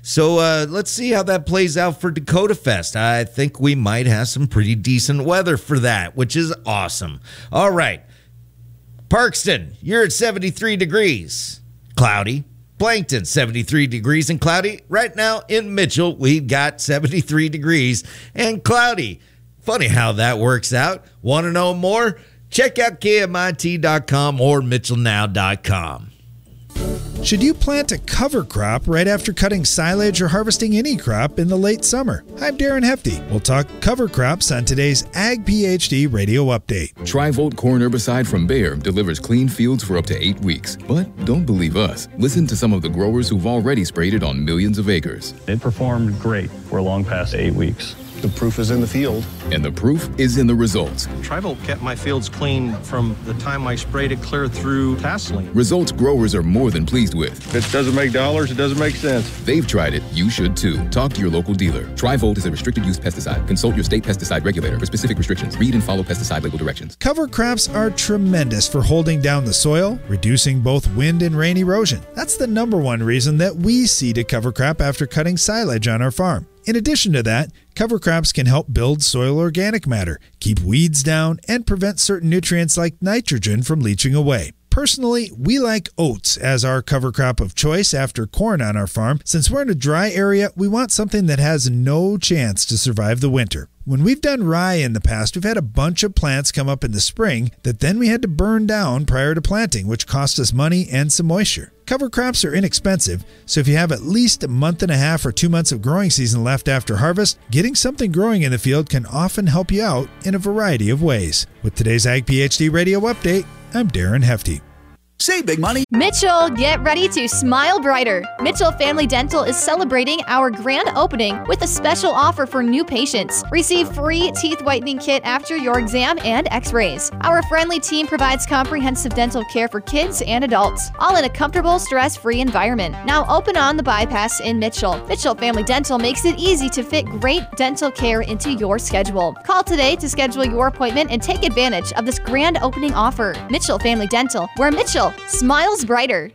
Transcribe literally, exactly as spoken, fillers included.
So uh, let's see how that plays out for Dakota Fest. I think we might have some pretty decent weather for that, which is awesome. All right. Parkston, you're at seventy-three degrees. Cloudy. Plankton, seventy-three degrees and cloudy. Right now in Mitchell, we've got seventy-three degrees and cloudy. Funny how that works out. Want to know more? Check out K M I T dot com or Mitchell Now dot com. Should you plant a cover crop right after cutting silage or harvesting any crop in the late summer? I'm Darren Hefty. We'll talk cover crops on today's Ag PhD Radio Update. Tri-Volt corn herbicide from Bayer delivers clean fields for up to eight weeks. But don't believe us. Listen to some of the growers who've already sprayed it on millions of acres. It performed great. We're long past eight weeks. The proof is in the field. And the proof is in the results. Tri-Volt kept my fields clean from the time I sprayed it clear through tasseling. Results growers are more than pleased with. If it doesn't make dollars, it doesn't make sense. They've tried it. You should too. Talk to your local dealer. Tri-Volt is a restricted use pesticide. Consult your state pesticide regulator for specific restrictions. Read and follow pesticide label directions. Cover crops are tremendous for holding down the soil, reducing both wind and rain erosion. That's the number one reason that we seed a cover crop after cutting silage on our farm. In addition to that, cover crops can help build soil organic matter, keep weeds down, and prevent certain nutrients like nitrogen from leaching away. Personally, we like oats as our cover crop of choice after corn on our farm. Since we're in a dry area, we want something that has no chance to survive the winter. When we've done rye in the past, we've had a bunch of plants come up in the spring that then we had to burn down prior to planting, which cost us money and some moisture. Cover crops are inexpensive, so if you have at least a month and a half or two months of growing season left after harvest, getting something growing in the field can often help you out in a variety of ways. With today's Ag PhD Radio Update, I'm Darren Hefty. Save big money. Mitchell, get ready to smile brighter. Mitchell Family Dental is celebrating our grand opening with a special offer for new patients. Receive free teeth whitening kit after your exam and x-rays. Our friendly team provides comprehensive dental care for kids and adults, all in a comfortable, stress-free environment. Now open on the bypass in Mitchell. Mitchell Family Dental makes it easy to fit great dental care into your schedule. Call today to schedule your appointment and take advantage of this grand opening offer. Mitchell Family Dental, where Mitchell smiles brighter.